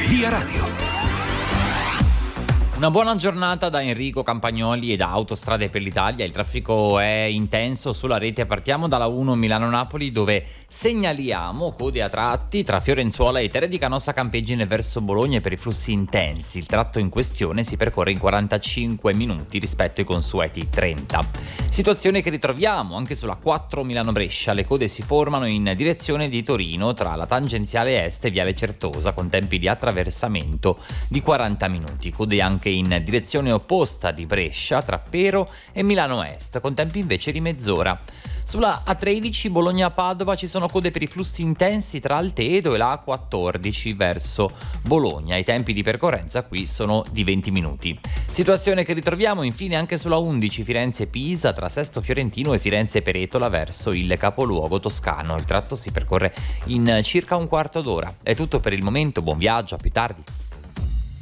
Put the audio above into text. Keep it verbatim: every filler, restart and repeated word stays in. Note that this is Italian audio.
Via Radio. Una buona giornata da Enrico Campagnoli e da Autostrade per l'Italia. Il traffico è intenso sulla rete. Partiamo dalla uno Milano-Napoli, dove segnaliamo code a tratti tra Fiorenzuola e Terre di Canossa Campeggine verso Bologna per i flussi intensi. Il tratto in questione si percorre in quarantacinque minuti rispetto ai consueti trenta. Situazione che ritroviamo anche sulla quattro Milano-Brescia. Le code si formano in direzione di Torino tra la tangenziale est e Viale Certosa, con tempi di attraversamento di quaranta minuti. Code anche in direzione opposta di Brescia tra Pero e Milano Est, con tempi invece di mezz'ora. Sulla A tredici Bologna-Padova ci sono code per i flussi intensi tra Altedo e la A quattordici verso Bologna. I tempi di percorrenza qui sono di venti minuti. Situazione che ritroviamo infine anche sulla undici Firenze-Pisa tra Sesto Fiorentino e Firenze-Peretola verso il capoluogo toscano. Il tratto si percorre in circa un quarto d'ora. È tutto per il momento, buon viaggio, a più tardi.